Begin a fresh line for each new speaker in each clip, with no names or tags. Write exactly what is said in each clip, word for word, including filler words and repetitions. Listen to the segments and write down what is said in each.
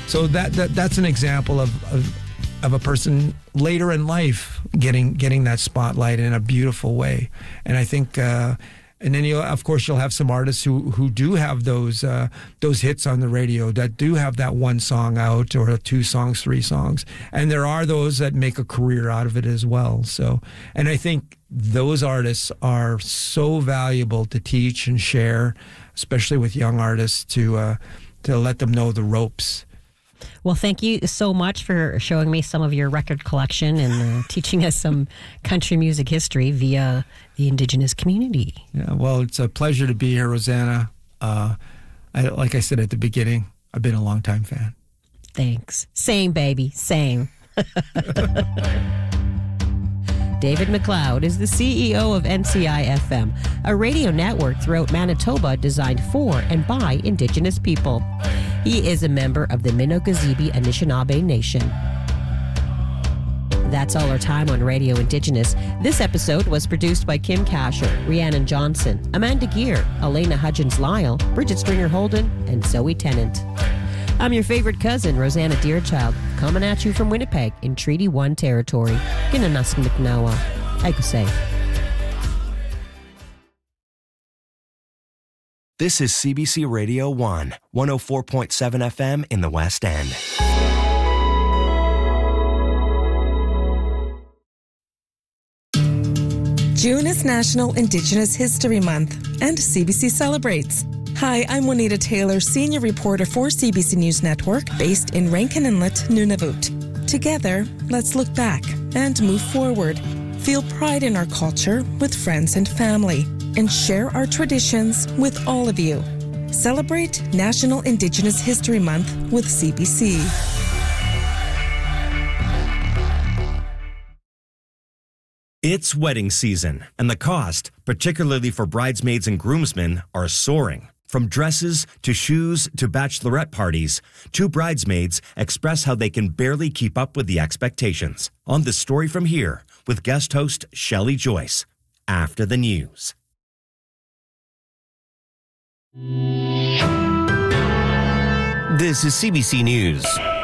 so that, that that's an example of, of of a person later in life getting getting that spotlight in a beautiful way. And I think, uh, and then you of course you'll have some artists who, who do have those uh, those hits on the radio, that do have that one song out or two songs, three songs, and there are those that make a career out of it as well. So, and I think those artists are so valuable to teach and share, especially with young artists, to uh, to let them know the ropes.
Well, thank you so much for showing me some of your record collection and uh, teaching us some country music history via the Indigenous community.
Yeah, well, it's a pleasure to be here, Rosanna. Uh, I, like I said at the beginning, I've been a longtime fan.
Thanks. Same, baby. Same. David McLeod is the C E O of N C I F M, a radio network throughout Manitoba designed for and by Indigenous people. He is a member of the Minokazibi Anishinaabe Nation. That's all our time on Radio Indigenous. This episode was produced by Kim Kasher, Rhiannon Johnson, Amanda Gear, Elena Hudgens-Lyle, Bridget Stringer-Holden, and Zoe Tennant. I'm your favorite cousin, Rosanna Deerchild, coming at you from Winnipeg in Treaty one territory. Ginanaskimiknawa. Aikuse.
This is C B C Radio one, one oh four point seven F M in the West End.
June is National Indigenous History Month, and C B C celebrates. Hi, I'm Juanita Taylor, senior reporter for C B C News Network, based in Rankin Inlet, Nunavut. Together, let's look back and move forward. Feel pride in our culture with friends and family, and share our traditions with all of you. Celebrate National Indigenous History Month with C B C.
It's wedding season, and the cost, particularly for bridesmaids and groomsmen, are soaring. From dresses to shoes to bachelorette parties, two bridesmaids express how they can barely keep up with the expectations. On The Story From Here, with guest host Shelley Joyce, after the news.
This is C B C News.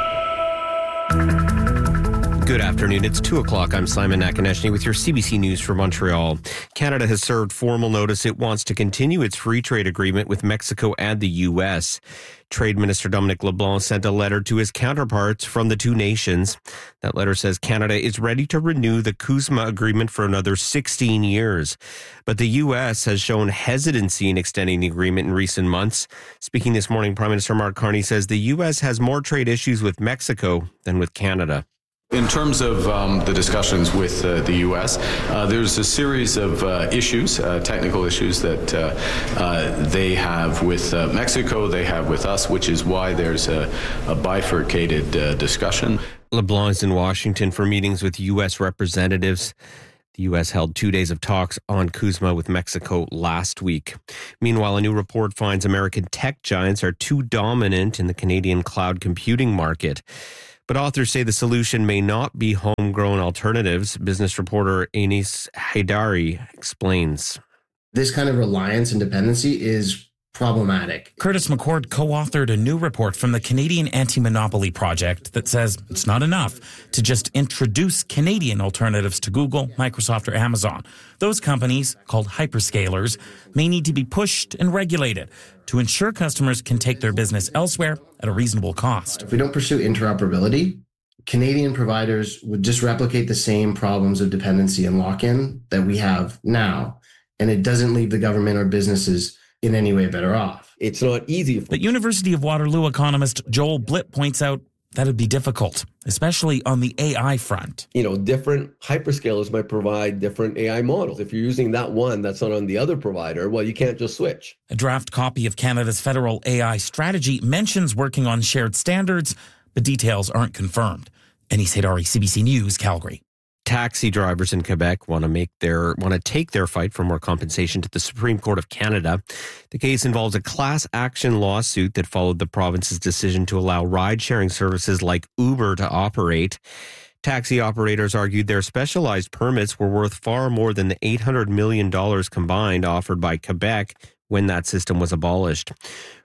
Good afternoon. It's two o'clock. I'm Simon Nakaneshny with your C B C News from Montreal. Canada has served formal notice it wants to continue its free trade agreement with Mexico and the U S. Trade Minister Dominic LeBlanc sent a letter to his counterparts from the two nations. That letter says Canada is ready to renew the CUSMA agreement for another sixteen years. But the U S has shown hesitancy in extending the agreement in recent months. Speaking this morning, Prime Minister Mark Carney says the U S has more trade issues with Mexico than with Canada.
In terms of um, the discussions with uh, the U S, uh, there's a series of uh, issues, uh, technical issues that uh, uh, they have with uh, Mexico, they have with us, which is why there's a, a bifurcated uh, discussion.
LeBlanc is in Washington for meetings with U S representatives. The U S held two days of talks on CUSMA with Mexico last week. Meanwhile, a new report finds American tech giants are too dominant in the Canadian cloud computing market. But authors say the solution may not be homegrown alternatives. Business reporter Anis Haidari explains.
This kind of reliance and dependency is problematic.
Curtis McCord co-authored a new report from the Canadian Anti-Monopoly Project that says it's not enough to just introduce Canadian alternatives to Google, Microsoft, or Amazon. Those companies, called hyperscalers, may need to be pushed and regulated to ensure customers can take their business elsewhere at a reasonable cost.
If we don't pursue interoperability, Canadian providers would just replicate the same problems of dependency and lock-in that we have now, and it doesn't leave the government or businesses in any way better off.
It's not easy.
But University of Waterloo economist Joel Blitt points out that would be difficult, especially on the A I front.
You know, different hyperscalers might provide different A I models. If you're using that one that's not on the other provider, well, you can't just switch.
A draft copy of Canada's federal A I strategy mentions working on shared standards, but details aren't confirmed. Anis Haidari, C B C News, Calgary.
Taxi drivers in Quebec want to make their want to take their fight for more compensation to the Supreme Court of Canada. The case involves a class action lawsuit that followed the province's decision to allow ride-sharing services like Uber to operate. Taxi operators argued their specialized permits were worth far more than the eight hundred million dollars combined offered by Quebec when that system was abolished.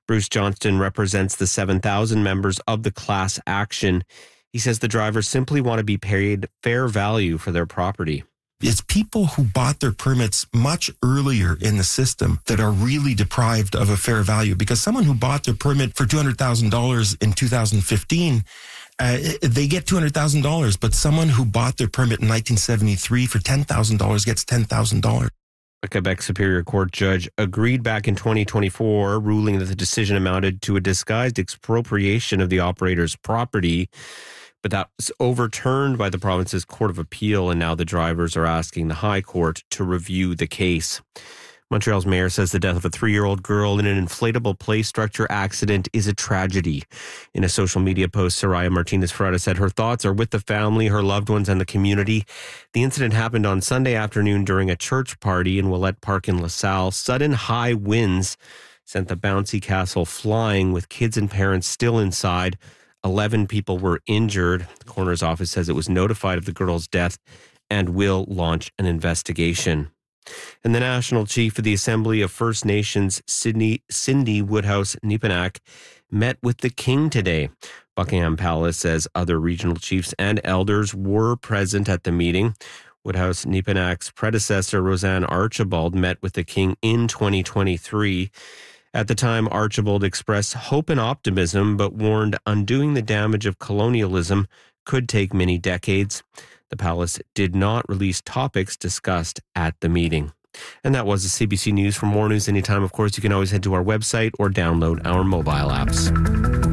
Bruce Johnston represents the seven thousand members of the class action. He says the drivers simply want to be paid fair value for their property.
It's people who bought their permits much earlier in the system that are really deprived of a fair value, because someone who bought their permit for two hundred thousand dollars in two thousand fifteen, uh, they get two hundred thousand dollars, but someone who bought their permit in nineteen seventy-three for ten thousand dollars gets ten thousand dollars.
A Quebec Superior Court judge agreed back in twenty twenty-four, ruling that the decision amounted to a disguised expropriation of the operator's property. But that was overturned by the province's Court of Appeal, and now the drivers are asking the High Court to review the case. Montreal's mayor says the death of a three-year-old girl in an inflatable play structure accident is a tragedy. In a social media post, Soraya Martinez-Ferreira said her thoughts are with the family, her loved ones, and the community. The incident happened on Sunday afternoon during a church party in Willette Park in LaSalle. Sudden high winds sent the bouncy castle flying, with kids and parents still inside. eleven people were injured. The coroner's office says it was notified of the girl's death and will launch an investigation. And the National Chief of the Assembly of First Nations, Sydney, Cindy Woodhouse-Nepenak, met with the King today. Buckingham Palace says other regional chiefs and elders were present at the meeting. Woodhouse-Nepenak's predecessor, Roseanne Archibald, met with the King in twenty twenty-three. At the time, Archibald expressed hope and optimism, but warned undoing the damage of colonialism could take many decades. The palace did not release topics discussed at the meeting. And that was the C B C News. For more news anytime, of course, you can always head to our website or download our mobile apps.